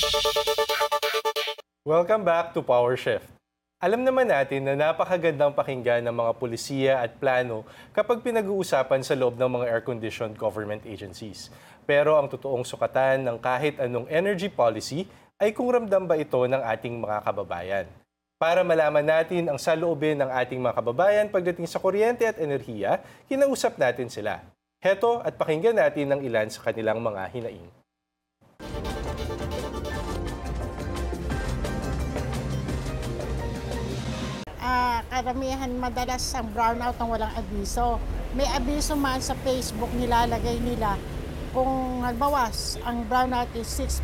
Welcome back to Power Shift. Alam naman natin na napakagandang pakinggan ng mga pulisiya at plano kapag pinag-uusapan sa loob ng mga air-conditioned government agencies. Pero ang totoong sukatan ng kahit anong energy policy ay kung ramdam ba ito ng ating mga kababayan. Para malaman natin ang saloobin ng ating mga kababayan pagdating sa kuryente at enerhiya, kinausap natin sila. Heto at pakinggan natin ang ilan sa kanilang mga hinaing. Karamihan madalas ang brownout ng walang abiso. May abiso man sa Facebook nilalagay nila kung halimbawa ang brownout is 6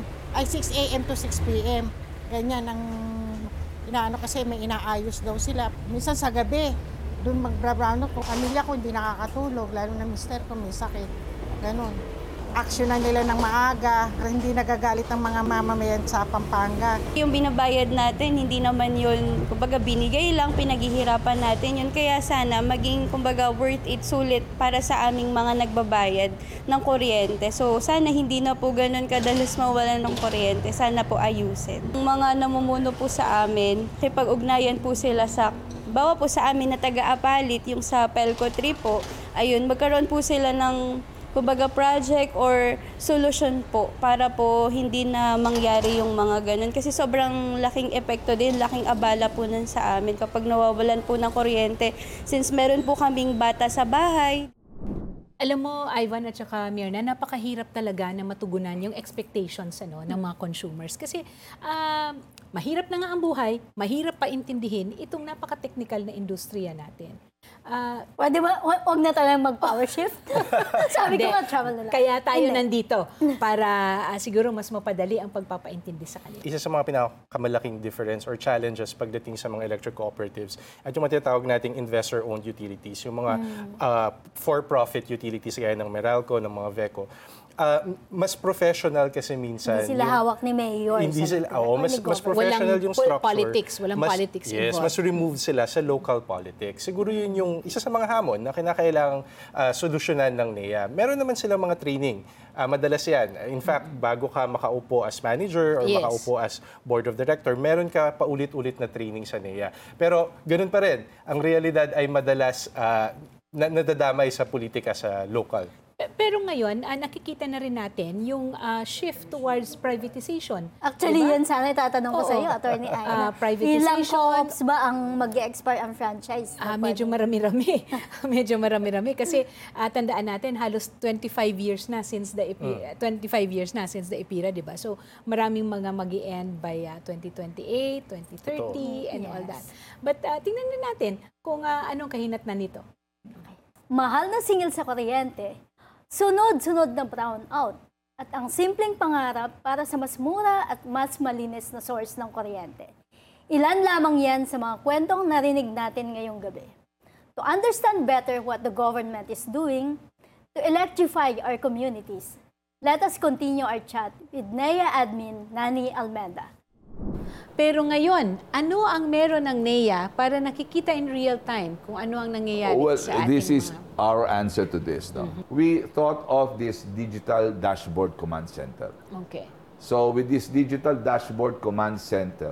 a.m. to 6 p.m. Ganyan ang inaano kasi may inaayos daw sila. Minsan sa gabi, doon mag-brownout kung pamilya ko hindi nakakatulog, lalo na mister ko may sakit. Ganon. Aksyon na nila ng maaga, hindi nagagalit ang mga mamamayan sa Pampanga. Yung binabayad natin, hindi naman yun, kumbaga binigay lang, pinaghihirapan natin yun. Kaya sana maging, kumbaga, worth it, sulit para sa aming mga nagbabayad ng kuryente. So sana hindi na po ganun kadalas mawalan ng kuryente, sana po ayusin. Yung mga namumuno po sa amin, kipag-ugnayan po sila sa, bawa po sa amin na taga-apalit, yung sa Pelco 3 po, ayun, magkaroon po sila ng kumbaga project or solution po para po hindi na mangyari yung mga ganun. Kasi sobrang laking epekto din, laking abala po nun sa amin kapag nawawalan po ng kuryente. Since meron po kaming bata sa bahay. Alam mo, Ivan at saka Mirna, napakahirap talaga na matugunan yung expectations ng mga consumers. Kasi mahirap na nga ang buhay, mahirap pa intindihin itong napaka-technical na industriya natin. Pwede ba, huwag na tayo mag-power shift? Sabi ko nga, travel na lang. Kaya tayo nandito para siguro mas mapadali ang pagpapaintindi sa kanila. Isa sa mga pinakamalaking difference or challenges pagdating sa mga electric cooperatives at yung matatawag nating investor-owned utilities, yung mga for-profit utilities gaya ng Meralco, ng mga VECO. Mas professional kasi minsan. Hindi sila hawak ni Mayor. Hindi sila, mas professional yung structure. Walang politics involved. Yes, mas removed sila sa local politics. Siguro yun yung isa sa mga hamon na kinakailangang solusyonan ng NEA. Meron naman silang mga training. Madalas yan. In fact, bago ka makaupo as manager or makaupo as board of director, meron ka paulit-ulit na training sa NEA. Pero ganun pa rin, ang realidad ay madalas nadadamay sa politika sa local. Pero ngayon, nakikita na rin natin yung shift towards privatization. Actually, yun sana itatanong ko sa iyo, Attorney Aina. Privatization. Ilang co-ops ba ang mag-expire ang franchise? Medyo marami-rami. Medyo marami-rami. Kasi tandaan natin, halos 25 years na since the EPIRA, di ba? So, maraming mga mag-i-end by 2028, 2030, and all that. But tingnan na natin kung anong kahinatnan nito. Mahal na singil sa kuryente, sunod-sunod na brownout, at ang simpleng pangarap para sa mas mura at mas malinis na source ng kuryente. Ilan lamang yan sa mga kwentong narinig natin ngayong gabi. To understand better what the government is doing to electrify our communities, let us continue our chat with NEA Admin Nani Almenda. Pero ngayon, ano ang meron ng NEA para nakikita in real time kung ano ang nangyayari sa ating this is our answer to this. No? We thought of this digital dashboard command center. Okay. So with this digital dashboard command center,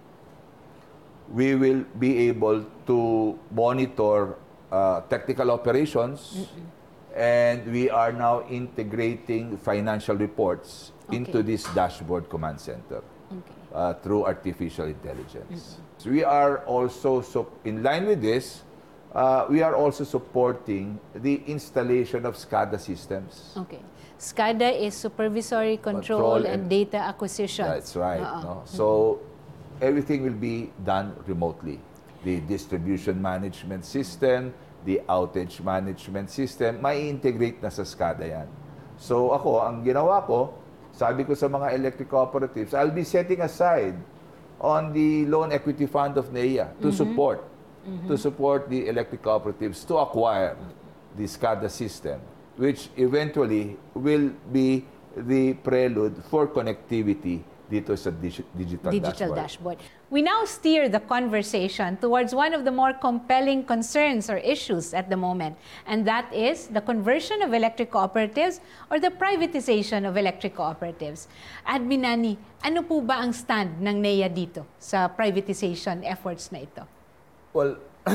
we will be able to monitor technical operations, and we are now integrating financial reports into this dashboard command center. Okay. Through artificial intelligence. So we are also, in line with this, we are also supporting the installation of SCADA systems. Okay. SCADA is Supervisory Control and Data Acquisition. That's right. No? So everything will be done remotely. The distribution management system, the outage management system, may integrate na sa SCADA yan. So ako, ang ginawa ko, sabi ko sa mga electric cooperatives, I'll be setting aside on the loan equity fund of NEA to support the electric cooperatives to acquire the SCADA system, which eventually will be the prelude for connectivity dito sa digital dashboard. We now steer the conversation towards one of the more compelling concerns or issues at the moment, and that is the conversion of electric cooperatives or the privatization of electric cooperatives. Admin Nani, ano po ba ang stand ng NEA dito sa privatization efforts na ito? Well,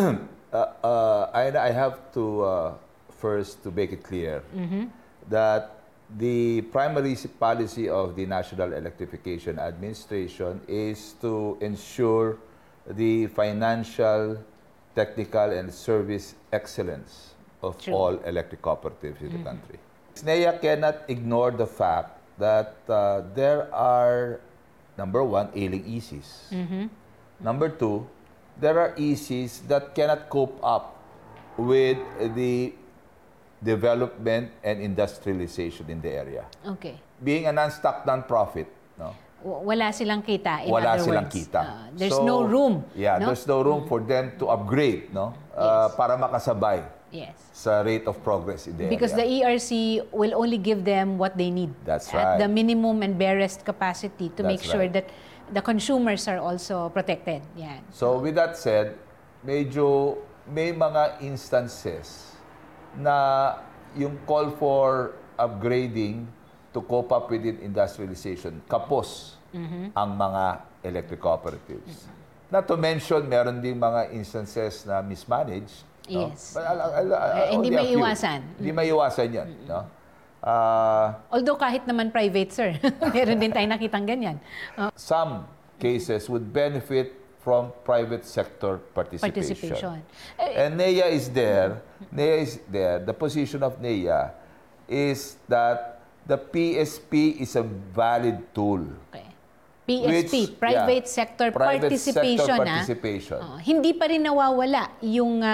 I have to first to make it clear that the primary policy of the National Electrification Administration is to ensure the financial, technical, and service excellence of True. all electric cooperatives in the country. NEA cannot ignore the fact that there are, number one, ailing ECs. Number two, there are ECs that cannot cope up with the development and industrialization in the area. Okay. Being a non-stock non-profit, no? Wala silang kita, in Wala other silang words. kita. There's So, no room. Yeah, no? there's no room for them to upgrade, no? Yes. Para makasabay Yes. sa rate of progress in the Because the area. ERC will only give them what they need. That's At right. the minimum and barest capacity to make That's sure right. that the consumers are also protected. Yan. So with that said, medyo may mga instances na yung call for upgrading to cope up with industrialization, kapos ang mga electric cooperatives. Not to mention, meron din mga instances na mismanaged. No? Yes. But Hindi only a few. maiiwasan. Hindi maiiwasan yan. No? Although kahit naman private, sir, meron din tayong nakitang ganyan. Some cases would benefit from private sector Participation. And NEA is there. NEA is there. The position of NEA is that the PSP is a valid tool. Okay. PSP, Which, private yeah, sector private participation. sector ah. participation. Hindi pa rin nawawala yung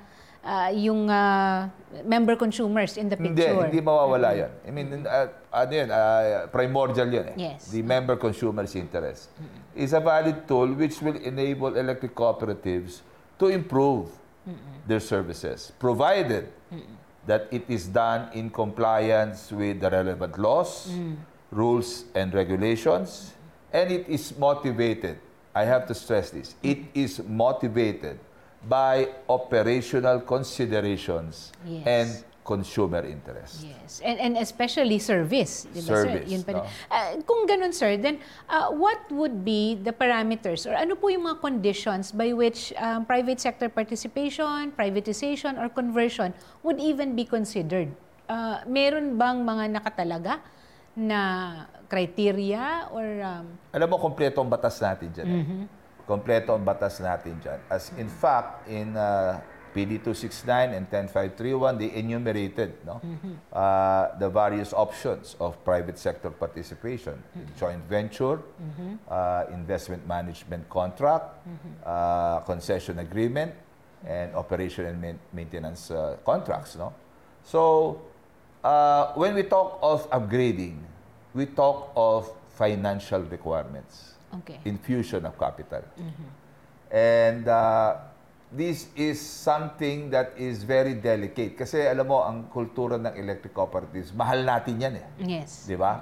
member consumers in the picture. Hindi mawawala yan. I mean, ano yan, primordial yan eh. Yes. The member consumer's interest is a valid tool which will enable electric cooperatives to improve their services, provided that it is done in compliance with the relevant laws, rules, and regulations, and it is motivated. I have to stress this. It is motivated by operational considerations Yes. and consumer interest. Yes. And especially service. Di ba, Service, sir? Yun pa rin. no? Kung ganun, sir, then what would be the parameters or ano po yung mga conditions by which private sector participation, privatization, or conversion would even be considered? Meron bang mga nakatalaga na criteria or... Alam mo, kompleto ang batas natin dyan. Kompleto ang batas natin dyan. As in fact, in PD 269 and 10531, they enumerated the various options of private sector participation. Joint venture, investment management contract, concession agreement, and operation and maintenance contracts. No? So, when we talk of upgrading, we talk of financial requirements. Okay. Infusion of capital. And this is something that is very delicate. Kasi alam mo, ang kultura ng electric cooperatives, mahal natin yan eh. Yes. Di ba?